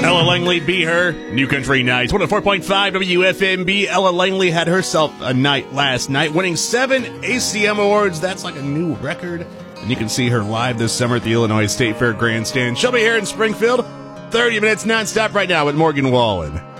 Ella Langley, Be Her, New Country Nights. 104.5 WFMB. Ella Langley had herself a night last night, winning 7 ACM awards. That's like a new record. And you can see her live this summer at the Illinois State Fair Grandstand. She'll be here in Springfield. 30 minutes nonstop right now with Morgan Wallen.